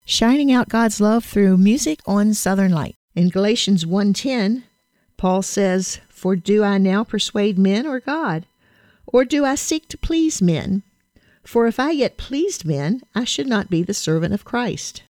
shining out God's love through music on Southern Light. In Galatians 1:10, Paul says, "For do I now persuade men or God? Or do I seek to please men? For if I yet pleased men, I should not be the servant of Christ."